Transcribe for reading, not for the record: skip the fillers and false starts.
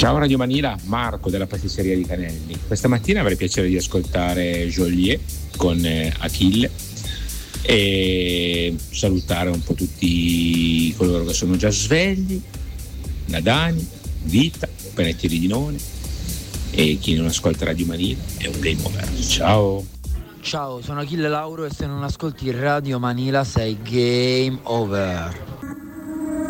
Ciao Radio Manila, Marco della pasticceria di Canelli. Questa mattina avrei piacere di ascoltare Joliet con Achille e salutare un po' tutti coloro che sono già svegli, Nadani, Vita, Panettieri di None, e chi non ascolta Radio Manila è un game over. Ciao. Ciao, sono Achille Lauro e se non ascolti Radio Manila sei game over.